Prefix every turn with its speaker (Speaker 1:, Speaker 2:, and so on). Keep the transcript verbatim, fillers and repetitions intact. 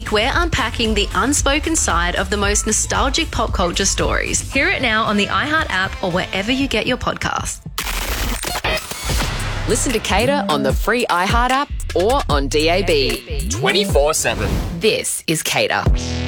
Speaker 1: week, we're unpacking the unspoken side of the most nostalgic pop culture stories. Hear it now on the iHeart app or wherever you get your podcasts.
Speaker 2: Listen to Cater on the free iHeart app or on D A B.
Speaker 3: twenty-four seven.
Speaker 2: This is Cater.